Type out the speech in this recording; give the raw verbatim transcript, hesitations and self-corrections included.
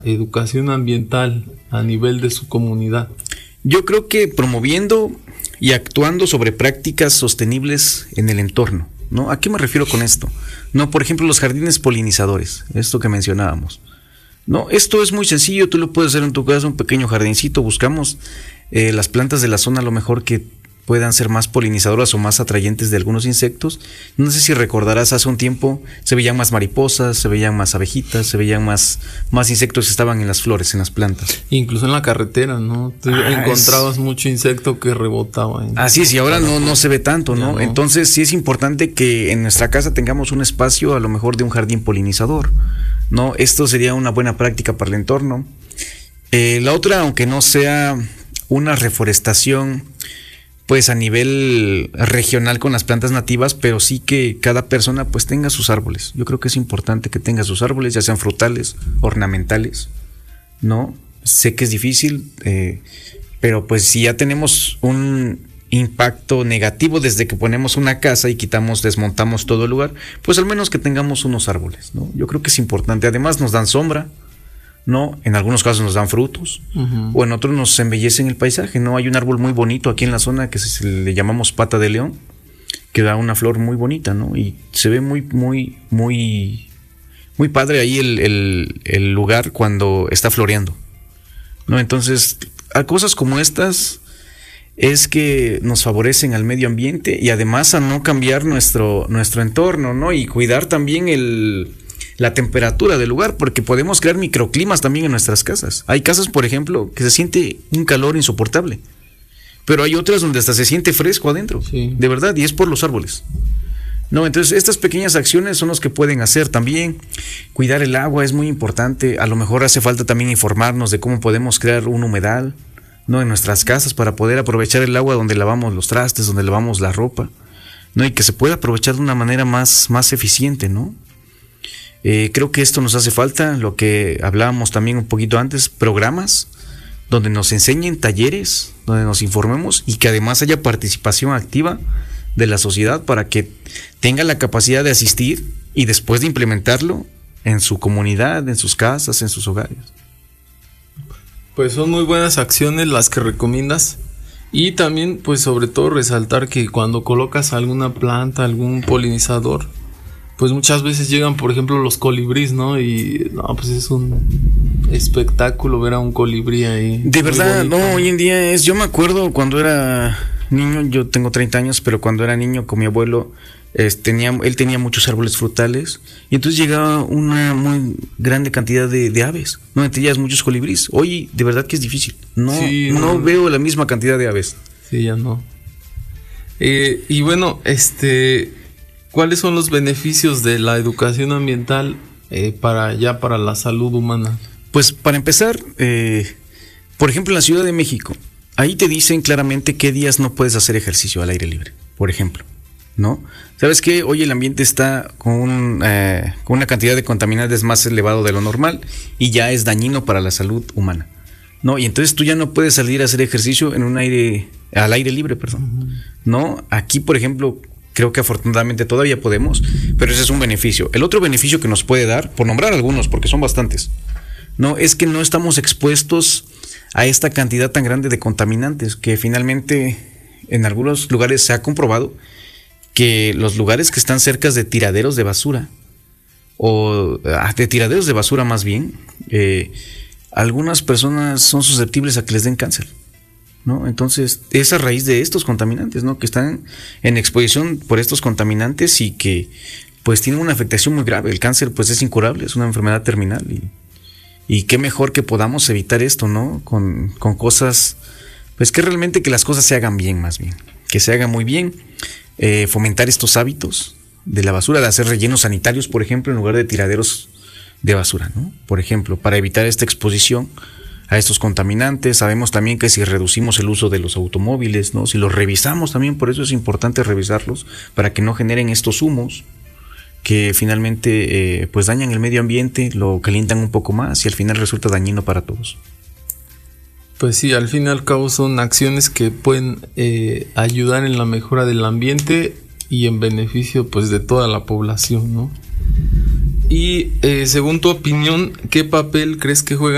educación ambiental a nivel de su comunidad? Yo creo que promoviendo y actuando sobre prácticas sostenibles en el entorno, ¿no? ¿A qué me refiero con esto? No, por ejemplo, los jardines polinizadores, esto que mencionábamos. No, esto es muy sencillo, tú lo puedes hacer en tu casa, un pequeño jardincito, buscamos eh, las plantas de la zona a lo mejor que puedan ser más polinizadoras o más atrayentes de algunos insectos. No sé si recordarás, hace un tiempo se veían más mariposas, se veían más abejitas, se veían más, más insectos que estaban en las flores, en las plantas. Incluso en la carretera, ¿no? Te ah, encontrabas es... mucho insecto que rebotaba. En... Así es, y ahora no, no se ve tanto, ¿no? no. Entonces sí es importante que en nuestra casa tengamos un espacio a lo mejor de un jardín polinizador, ¿no? Esto sería una buena práctica para el entorno. Eh, la otra, aunque no sea una reforestación pues a nivel regional con las plantas nativas, pero sí que cada persona pues tenga sus árboles. Yo creo que es importante que tenga sus árboles, ya sean frutales, ornamentales, ¿no? Sé que es difícil, eh, pero pues si ya tenemos un impacto negativo desde que ponemos una casa y quitamos, desmontamos todo el lugar, pues al menos que tengamos unos árboles, ¿no? Yo creo que es importante. Además nos dan sombra, ¿no? En algunos casos nos dan frutos, uh-huh. o en otros nos embellecen el paisaje, ¿no? Hay un árbol muy bonito aquí en la zona que se, le llamamos pata de león, que da una flor muy bonita, ¿no? Y se ve muy, muy, muy, muy padre ahí el, el, el lugar cuando está floreando, ¿no? Entonces, a cosas como estas es que nos favorecen al medio ambiente y además a no cambiar nuestro, nuestro entorno, ¿no? Y cuidar también el... la temperatura del lugar, porque podemos crear microclimas también en nuestras casas. Hay casas, por ejemplo, que se siente un calor insoportable, pero hay otras donde hasta se siente fresco adentro, sí. de verdad, y es por los árboles. No, entonces estas pequeñas acciones son las que pueden hacer también. Cuidar el agua es muy importante. A lo mejor hace falta también informarnos de cómo podemos crear un humedal, ¿no? en nuestras casas para poder aprovechar el agua donde lavamos los trastes, donde lavamos la ropa, ¿no? Y que se pueda aprovechar de una manera más, más eficiente, ¿no? Eh, creo que esto nos hace falta, lo que hablábamos también un poquito antes, programas donde nos enseñen, talleres donde nos informemos y que además haya participación activa de la sociedad para que tenga la capacidad de asistir y después de implementarlo en su comunidad, en sus casas, en sus hogares. Pues son muy buenas acciones las que recomiendas y también pues sobre todo resaltar que cuando colocas alguna planta, algún polinizador, pues muchas veces llegan, por ejemplo, los colibríes, ¿no? Y no, pues es un espectáculo ver a un colibrí ahí. De verdad, no, hoy en día es, yo me acuerdo cuando era niño, yo tengo treinta años, pero cuando era niño con mi abuelo, es, tenía, él tenía muchos árboles frutales y entonces llegaba una muy grande cantidad de, de aves, ¿no? Entre ellas muchos colibríes. Hoy, de verdad que es difícil, no, sí, no, no veo la misma cantidad de aves. Sí, ya no. Eh, y bueno, este... ¿cuáles son los beneficios de la educación ambiental eh, para ya para la salud humana? Pues para empezar, eh, por ejemplo en la Ciudad de México, ahí te dicen claramente qué días no puedes hacer ejercicio al aire libre, por ejemplo, ¿no? ¿Sabes qué? Hoy el ambiente está con, un, eh, con una cantidad de contaminantes más elevado de lo normal y ya es dañino para la salud humana, ¿no? Y entonces tú ya no puedes salir a hacer ejercicio en un aire, al aire libre, perdón, uh-huh. ¿no? Aquí, por ejemplo, creo que afortunadamente todavía podemos, pero ese es un beneficio. El otro beneficio que nos puede dar, por nombrar algunos, porque son bastantes, no, es que no estamos expuestos a esta cantidad tan grande de contaminantes, que finalmente en algunos lugares se ha comprobado que los lugares que están cerca de tiraderos de basura, o de tiraderos de basura más bien, eh, algunas personas son susceptibles a que les den cáncer, ¿no? Entonces es a raíz de estos contaminantes, ¿no? Que están en exposición por estos contaminantes y que pues tienen una afectación muy grave. El cáncer pues es incurable, es una enfermedad terminal y, y qué mejor que podamos evitar esto, ¿no? Con, con cosas, pues que realmente que las cosas se hagan bien, más bien, que se hagan muy bien, eh, fomentar estos hábitos de la basura, de hacer rellenos sanitarios, por ejemplo, en lugar de tiraderos de basura, ¿no? Por ejemplo, para evitar esta exposición a estos contaminantes. Sabemos también que si reducimos el uso de los automóviles, ¿no? Si los revisamos también, por eso es importante revisarlos, para que no generen estos humos que finalmente eh, pues dañan el medio ambiente, lo calientan un poco más y al final resulta dañino para todos. Pues sí, al fin y al cabo son acciones que pueden eh, ayudar en la mejora del ambiente y en beneficio pues de toda la población, ¿no? Y eh, según tu opinión, ¿qué papel crees que juega